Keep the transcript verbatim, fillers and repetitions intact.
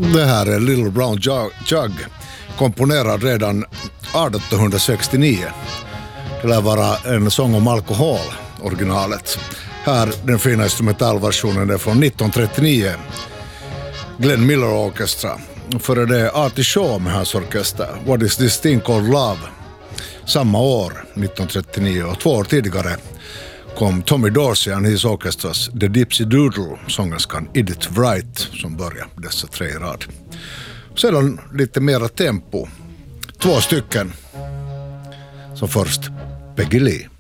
Det här är Little Brown Jug, komponerad redan arton sextionio. Det lär vara en sång om alkohol, originalet. Här, den fina instrumentalversionen är från nitton trettionio. Glenn Miller Orchestra. Före det Artie Shaw med hans orkester. What is this thing called love? Samma år, nitton trettionio, och två år tidigare kom Tommy Dorsey and his orchestras The Dipsy Doodle, sångerskan Edith Wright, som börjar dessa tre i rad. Sedan lite mera tempo. Två stycken. Som först, Peggy Lee.